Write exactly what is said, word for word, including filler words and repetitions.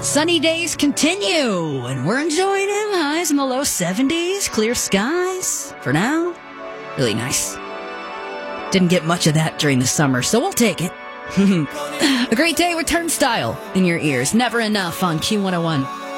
Sunny days continue, and we're enjoying them. Highs in the low seventies, clear skies. For now, really nice. Didn't get much of that during the summer, so we'll take it. A great day with Turnstile in your ears. Never enough on Q one oh one.